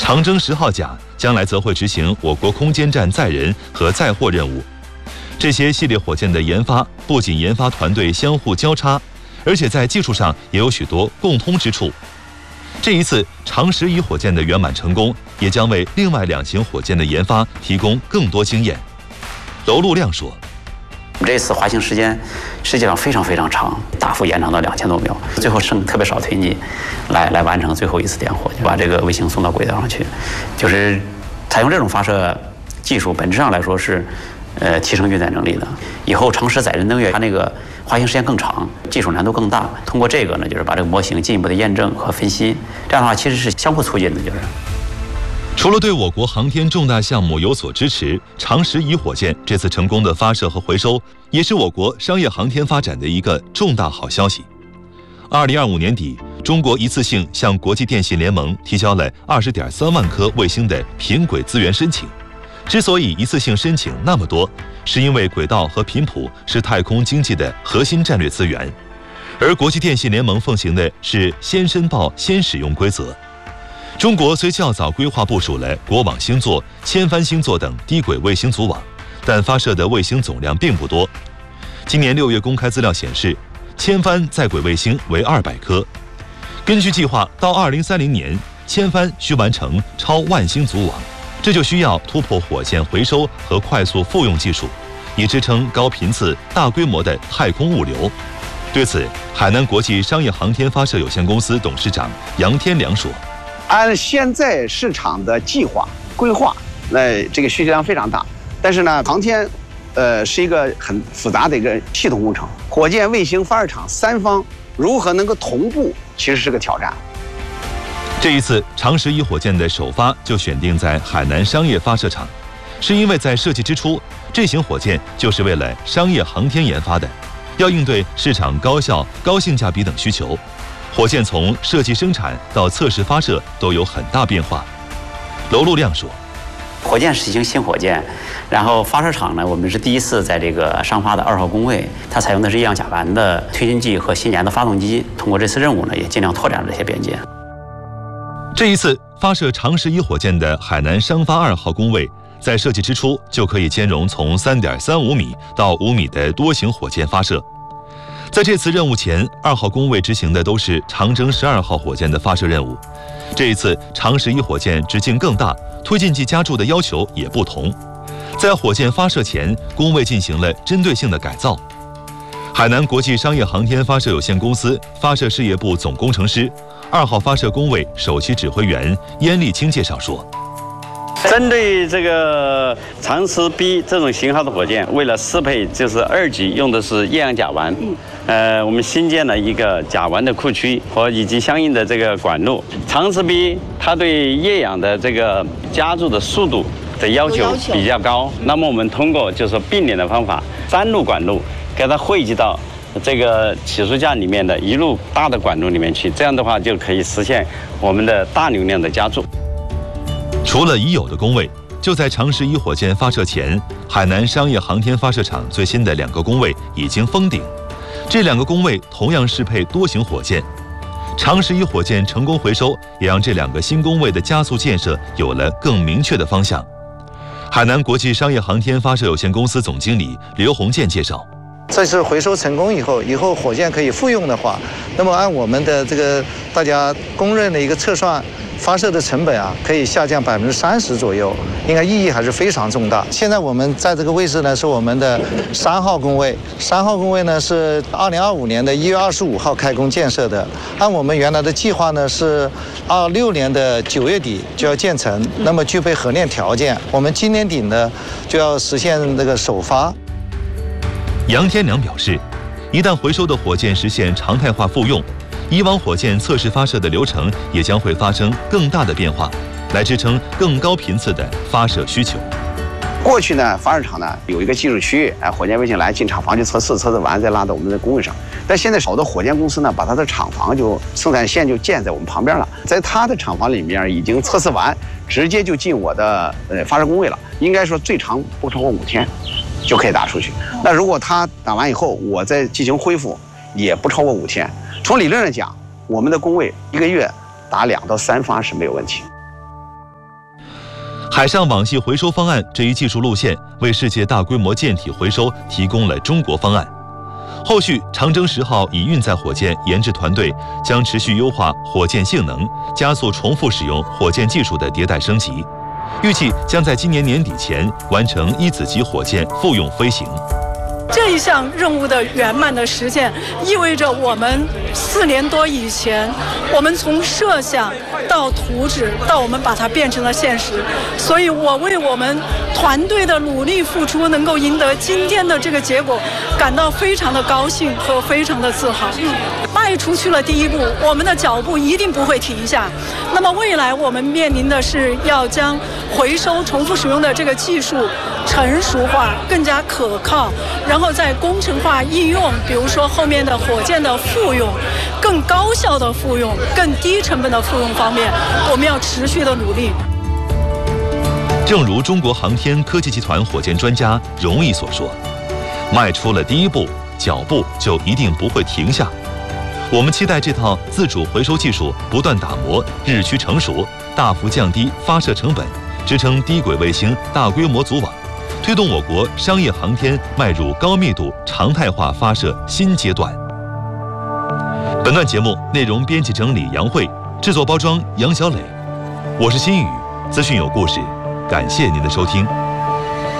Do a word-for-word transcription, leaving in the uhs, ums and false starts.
长征十号甲将来则会执行我国空间站载人和载货任务。这些系列火箭的研发不仅研发团队相互交叉，而且在技术上也有许多共通之处。这一次长十一火箭的圆满成功，也将为另外两型火箭的研发提供更多经验。娄禄亮说：“ 这次滑行时间实际上非常非常长，大幅延长到两千多秒，最后剩特别少推进，来来完成最后一次点火，就把这个卫星送到轨道上去。就是采用这种发射技术，本质上来说是，呃，提升运载能力的。以后长十载人登月，它那个滑行时间更长，技术难度更大。通过这个呢，就是把这个模型进一步的验证和分析，这样的话其实是相互促进的，就是。” 除了对我国航天重大项目有所支持，长十一火箭这次成功的发射和回收，也是我国商业航天发展的一个重大好消息。二零二五年底，中国一次性向国际电信联盟提交了二十点三万颗卫星的频轨资源申请。之所以一次性申请那么多，是因为轨道和频谱是太空经济的核心战略资源，而国际电信联盟奉行的是先申报先使用规则。中国虽较早规划部署了国网星座、千帆星座等低轨卫星组网，但发射的卫星总量并不多。今年六月公开资料显示，千帆在轨卫星为二百颗。根据计划，到二零三零年，千帆需完成超万星组网，这就需要突破火箭回收和快速复用技术，以支撑高频次、大规模的太空物流。对此，海南国际商业航天发射有限公司董事长杨天良说：“ 按现在市场的计划规划，那这个需求量非常大。但是呢，航天，呃，是一个很复杂的一个系统工程。火箭、卫星、发射场三方如何能够同步，其实是个挑战。” 这一次长十一火箭的首发就选定在海南商业发射场，是因为在设计之初，这型火箭就是为了商业航天研发的，要应对市场高效、高性价比等需求。火箭从设计生产到测试发射都有很大变化。娄禄亮说：“ 火箭是一型新火箭，然后发射场呢，我们是第一次在这个商发的二号工位，它采用的是液氧甲烷的推进剂和新研的发动机。通过这次任务呢，也尽量拓展了这些边界。” 这一次发射长十一火箭的海南商发二号工位，在设计之初就可以兼容从 三点三五米到五米的多型火箭发射。在这次任务前，二号工位执行的都是长征十二号火箭的发射任务。这一次长十一火箭直径更大，推进剂加注的要求也不同。在火箭发射前，工位进行了针对性的改造。海南国际商业航天发射有限公司发射事业部总工程师、二号发射工位首席指挥员燕立清介绍说：“ 针对这个长十 B 这种型号的火箭，为了适配就是二级用的是液氧甲烷，呃，我们新建了一个甲烷的库区和以及相应的这个管路。长十 B 它对液氧的这个加注的速度的要求比较高，那么我们通过就是说并联的方法，三路管路给它汇集到这个起输架里面的一路大的管路里面去，这样的话就可以实现我们的大流量的加注。” 除了已有的工位，就在长十一火箭发射前，海南商业航天发射场最新的两个工位已经封顶。这两个工位同样适配多型火箭。长十一火箭成功回收，也让这两个新工位的加速建设有了更明确的方向。海南国际商业航天发射有限公司总经理刘洪建介绍：“ 这次回收成功以后，以后火箭可以复用的话，那么按我们的这个大家公认的一个测算，发射的成本啊，可以下降百分之三十左右，应该意义还是非常重大。现在我们在这个位置呢，是我们的三号工位，三号工位呢是二零二五年的一月二十五号开工建设的，按我们原来的计划呢是二六年的九月底就要建成，那么具备核电条件，我们今年底呢就要实现这个首发。” 杨天良表示，一旦回收的火箭实现常态化复用，以往火箭测试发射的流程也将会发生更大的变化，来支撑更高频次的发射需求。 过去呢，发射场呢有一个技术区域，哎，火箭卫星来进厂房去测试，测试完再拉到我们的工位上。但现在好多火箭公司呢，把它的厂房就生产线就建在我们旁边了，在它的厂房里面已经测试完，直接就进我的呃发射工位了。应该说最长不超过五天。就可以打出去。那如果它打完以后，我再进行恢复，也不超过五天。从理论上讲，我们的工位一个月打两到三发是没有问题。 海上网系回收方案这一技术路线，为世界大规模舰体回收提供了中国方案。后续，长征十号乙运载火箭研制团队将持续优化火箭性能，加速重复使用火箭技术的迭代升级，预计将在今年年底前完成一子级火箭复用飞行。 这一项任务的圆满的实现，意味着我们四年多以前，我们从设想到图纸，到我们把它变成了现实。所以我为我们团队的努力付出，能够赢得今天的这个结果，感到非常的高兴和非常的自豪。迈出去了第一步，我们的脚步一定不会停下。那么未来我们面临的是要将回收重复使用的这个技术成熟化，更加可靠，然后在工程化应用，比如说后面的火箭的复用，更高效的复用，更低成本的复用方面，我们要持续的努力。 正如中国航天科技集团火箭专家荣毅所说，迈出了第一步，脚步就一定不会停下。我们期待这套自主回收技术不断打磨，日趋成熟，大幅降低发射成本，支撑低轨卫星大规模组网，推动我国商业航天迈入高密度常态化发射新阶段。本段节目内容编辑整理杨慧，制作包装杨小磊，我是新宇，资讯有故事，感谢您的收听。